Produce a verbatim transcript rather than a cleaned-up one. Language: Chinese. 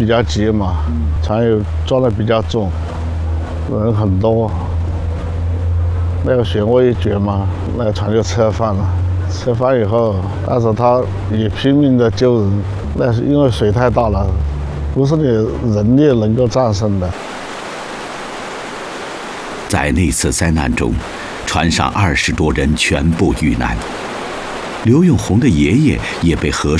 比较急嘛，船又装的比较重，人很多，那个漩涡一卷嘛，那个船就侧翻了。侧翻以后，但是他也拼命的救人，那是因为水太大了，不是你人力能够战胜的。 在那次灾难中，船上二十多人全部遇难。刘永红的爷爷也被河